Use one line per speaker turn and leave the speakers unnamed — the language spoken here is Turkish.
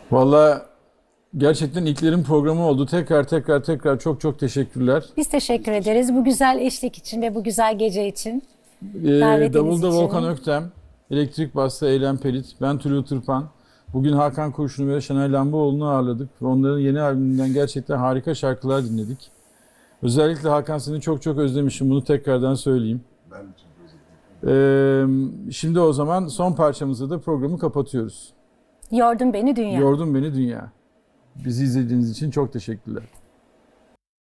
Vallahi gerçekten ilklerin programı oldu. Tekrar çok çok teşekkürler.
Biz teşekkür ederiz bu güzel eşlik için ve bu güzel gece için, davetiniz
Davulda Volkan
için.
Öktem, Elektrik Basta Eylem Pelit, ben Tülü Tırpan. Bugün Hakan Kurşunlu ve Şenay Lambaoğlu'nu ağırladık ve onların yeni albümünden gerçekten harika şarkılar dinledik. Özellikle Hakan, seni çok çok özlemişim, bunu tekrardan söyleyeyim.
Ben de çok özledim.
Şimdi o zaman son parçamızda da programı kapatıyoruz.
Yordun beni dünya.
Yordun Beni Dünya. Bizi izlediğiniz için çok teşekkürler.